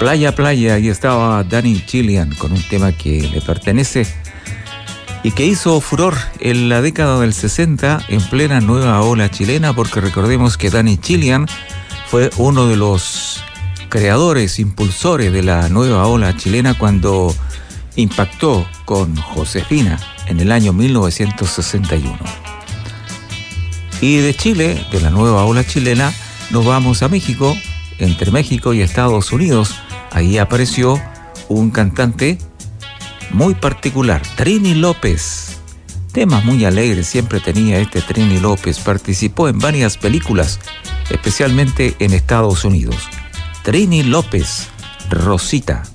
Playa, playa, ahí estaba Danny Chilean con un tema que le pertenece y que hizo furor en la década del 60 en plena nueva ola chilena, porque recordemos que Danny Chilean fue uno de los creadores, impulsores de la nueva ola chilena cuando impactó con Josefina en el año 1961. Y de Chile, de la nueva ola chilena, nos vamos a México. Entre México y Estados Unidos, ahí apareció un cantante muy particular, Trini López. Temas muy alegres siempre tenía este Trini López. Participó en varias películas, especialmente en Estados Unidos. Trini López, Rosita.